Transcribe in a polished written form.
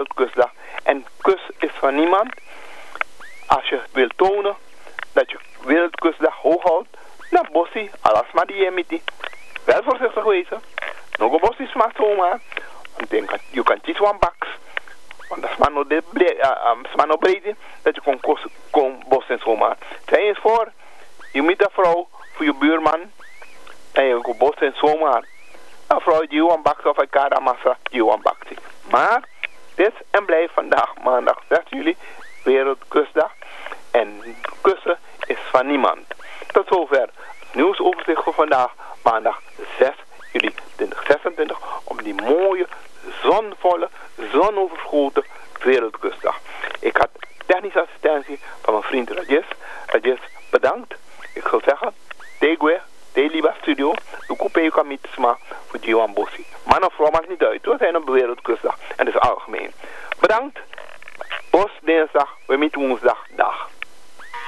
Wereldkustdag. En kus is van niemand. Als je wilt tonen dat je Wereldkustdag hoog houdt, dan bossie, alles maar die emiti. Wel voorzichtig wezen. Nog een bossie smaakt zomaar. Want je kan niet one baks. Want dat is maar nog breed dat je kon bossen zomaar. Zij is voor, je moet een vrouw voor je buurman. En je kon bossen zomaar. Een vrouw die one baks of elkaar aan massa die one baks. Maar, dit en blijft vandaag maandag 6 juli Wereldkustdag. En kussen is van niemand. Tot zover het nieuwsoverzicht voor vandaag, maandag 6 juli 2026, op die mooie, zonvolle, zonoverschoten Wereldkustdag. Ik had technische assistentie van mijn vriend Rajesh. Rajesh, bedankt. Ik zou zeggen, Tegwe, Liba Studio, de coupé kan niet sma voor Johan Bossi. Man of vrouw maakt niet uit, we zijn op de Wereldkustdag en dat is algemeen. Bedankt. Bos dinsdag, we met woensdag, dag.